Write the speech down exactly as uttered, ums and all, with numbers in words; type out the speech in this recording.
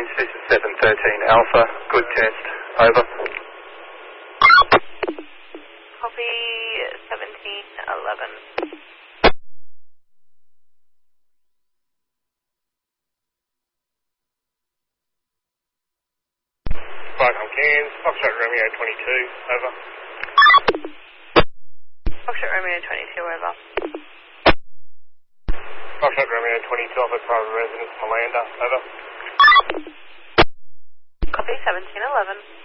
Queens, this is seven thirteen Alpha, good test, over. Copy seventeen eleven. Falcon Cairns, Foxtrot Romeo twenty-two, over. Foxtrot Romeo twenty-two, over. Foxtrot Romeo twenty-two, Alpha Private Residence, Malanda, over. Copy seventeen eleven.